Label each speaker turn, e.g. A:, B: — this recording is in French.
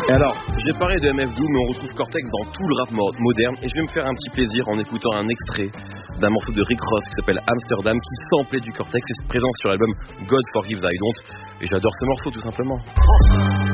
A: Et alors, j'ai parlé de MF Doom, mais on retrouve Cortex dans tout le rap moderne, et je vais me faire un petit plaisir en écoutant un extrait d'un morceau de Rick Ross qui s'appelle Amsterdam, qui samplait du Cortex et se présente sur l'album God Forgives I Don't, et j'adore ce morceau tout simplement.